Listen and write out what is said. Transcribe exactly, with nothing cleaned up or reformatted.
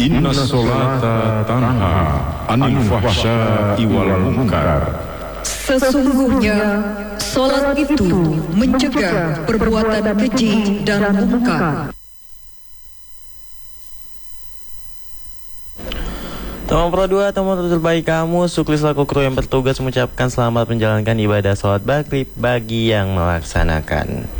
Inna solata tanha anil fahsya'i wal munkar. Sesungguhnya salat itu mencegah perbuatan keji dan mungkar. Teman Pro dua, teman terbaik kamu, Sukli selaku kru yang bertugas mengucapkan selamat menjalankan ibadah sholat maghrib bagi yang melaksanakan.